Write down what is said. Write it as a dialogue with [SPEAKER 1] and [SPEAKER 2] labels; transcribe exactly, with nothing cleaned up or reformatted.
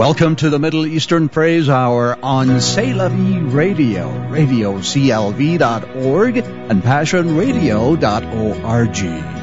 [SPEAKER 1] Welcome to the Middle Eastern Praise Hour on C'est La Vie Radio, radio C L V dot org and passion radio dot org.